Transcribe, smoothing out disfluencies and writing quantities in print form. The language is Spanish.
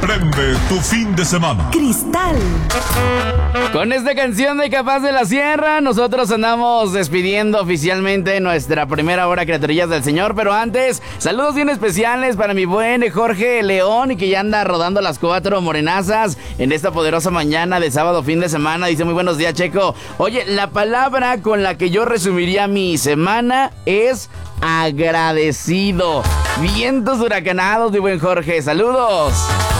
Prende tu fin de semana. Cristal. Con esta canción de Capaz de la Sierra, nosotros andamos despidiendo oficialmente nuestra primera hora Criaturillas del Señor. Pero antes, saludos bien especiales para mi buen Jorge León, y que ya anda rodando las 4 morenazas en esta poderosa mañana de sábado fin de semana. Dice: muy buenos días, Checo. Oye, la palabra con la que yo resumiría mi semana es agradecido. Vientos huracanados, mi buen Jorge. Saludos.